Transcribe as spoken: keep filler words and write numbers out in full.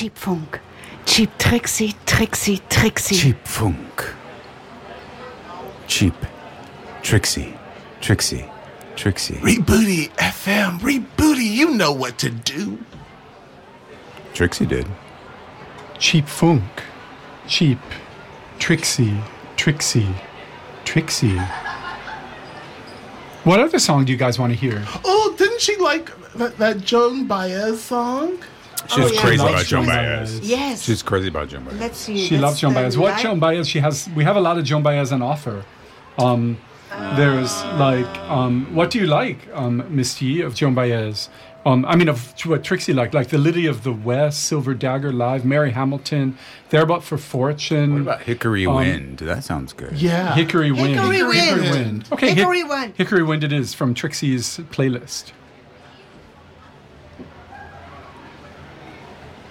Cheap Funk. Cheap Trixie, Trixie, Trixie. Cheap Funk. Cheap Trixie, Trixie, Trixie. Rebooty F M, Rebooty, you know what to do. Trixie did. Cheap Funk. Cheap. Trixie. Trixie. Trixie. What other song do you guys want to hear? Oh, didn't she like that, that Joan Baez song? She's Oh, yeah. crazy Which about Joan one? Baez. Yes. She's crazy about Joan Baez. Let's see. She that's loves Joan the Baez. What live- Joan Baez? She has. We have a lot of Joan Baez on offer. Um, there's like, um, what do you like, um, Misty, of Joan Baez? Um, I mean, of what Trixie liked, like the Lily of the West, Silver Dagger Live, Mary Hamilton, Thereabout for Fortune. What about Hickory Um, Wind? That sounds good. Yeah. Hickory Wind? Hickory Wind. Okay, Hic- Hickory Wind. Hickory Wind it is from Trixie's playlist.